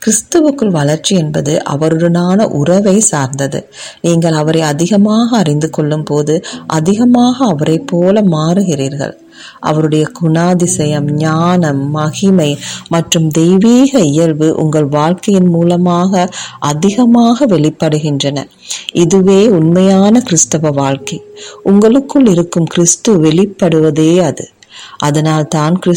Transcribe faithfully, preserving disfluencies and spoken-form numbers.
கிறிஸ்துவுக்குள் வளர்ச்சி என்பது அவருடனான உறவை சார்ந்தது. நீங்கள் அவரை அதிகமாக அறிந்து கொள்ளும் போது அதிகமாக அவரை போல மாறுகிறீர்கள். அவருடைய குணாதிசயம், ஞானம், மகிமை மற்றும் தெய்வீக இயல்பு உங்கள் வாழ்க்கையின் மூலமாக அதிகமாக வெளிப்படுகின்றன. இதுவே உண்மையான கிறிஸ்தவ வாழ்க்கை. உங்களுக்குள் இருக்கும் கிறிஸ்து வெளிப்படுவதே அது. அதனால் தான்